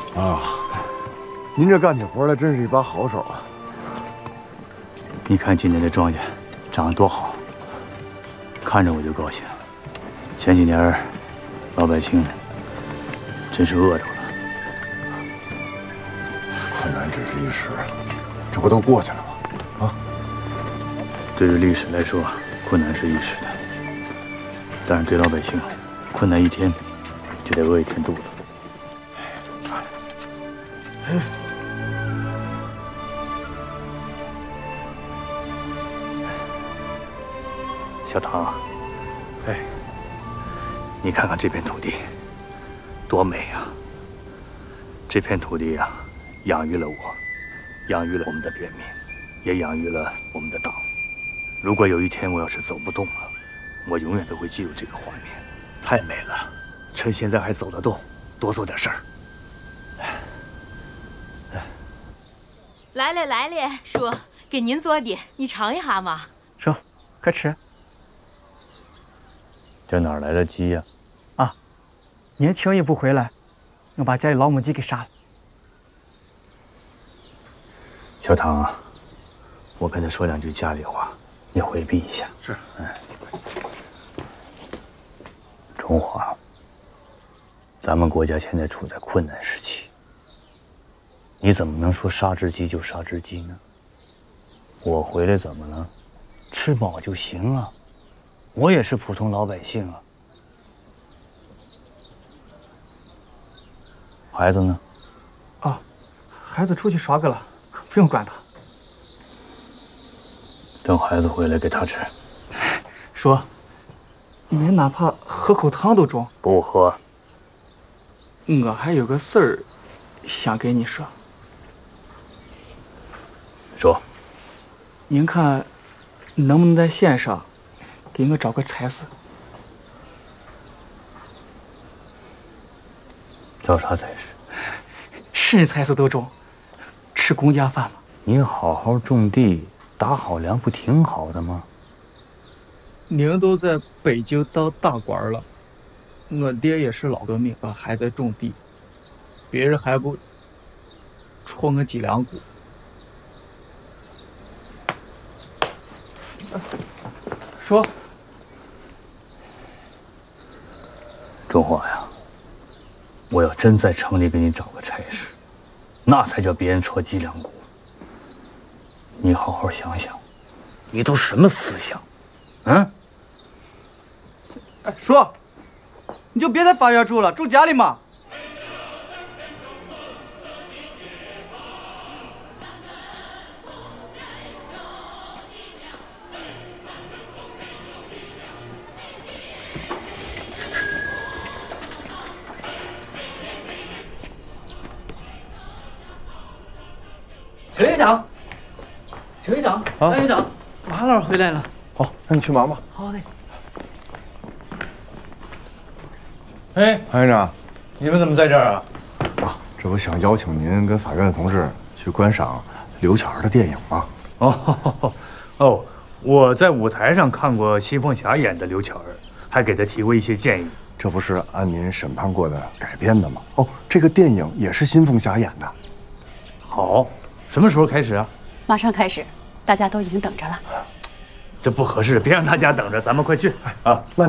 啊，您这干起活来真是一把好手啊！ 你看今年的庄稼长得多好，看着我就高兴。前几年老百姓真是饿着了。 困难只是一时，这不都过去了吗？啊！ 对于历史来说，困难是一时的，但是对老百姓，困难一天就得饿一天肚子。小唐， 哎， 你看看这片土地，多美啊！这片土地啊，养育了我，养育了我们的人民，也养育了我们的党。如果有一天我要是走不动了，我永远都会记住这个画面，太美了。趁现在还走得动，多做点事儿。 来嘞来嘞，叔，给您做的，你尝一下嘛。 说，快吃。 这哪来的鸡呀？ 啊，您轻易不回来，我把家里老母鸡给杀了。 小唐啊，我跟他说两句家里话，你回避一下。 是。 中华，咱们国家现在处在困难时期，你怎么能说杀只鸡就杀只鸡呢？我回来怎么了？吃饱就行啊，我也是普通老百姓啊。孩子呢？ 啊，孩子出去耍去了，不用管他。 等孩子回来给他吃。 说，您哪怕喝口汤都中。 不喝。 我还有个事儿想跟你说。 说。 您看，能不能在县上给我找个差事？ 找啥差事？ 什么差事都中，吃公家饭嘛。 你好好种地，打好粮，不挺好的吗？ 您都在北京当大官了，我爹也是老革命了，还在种地，别人还不戳我脊梁骨。说， 中华呀，我要真在城里给你找个差事，那才叫别人戳脊梁骨。你好好想想，你都什么思想？嗯？ 哎，说，你就别在法院住了，住家里嘛。 邱院长，邱院长，安院长，马老师回来了。 好，那你去忙吧。 好嘞。 哎， 潘院长， 你们怎么在这儿啊？ 啊，这不想邀请您跟法院的同志去观赏刘巧儿的电影吗？ 哦，我在舞台上看过新凤霞演的刘巧儿，还给她提过一些建议。 这不是按您审判过的改编的吗？哦，这个电影也是新凤霞演的。 好，什么时候开始啊？ 马上开始，大家都已经等着了。 这不合适，别让大家等着，咱们快去啊！ 那